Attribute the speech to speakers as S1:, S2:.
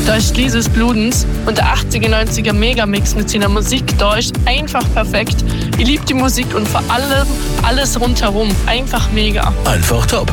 S1: Da ist Lises Bludens und der 80er, 90er Megamix mit seiner Musik da ist einfach perfekt. Ich liebe die Musik und vor allem alles rundherum. Einfach mega.
S2: Einfach top.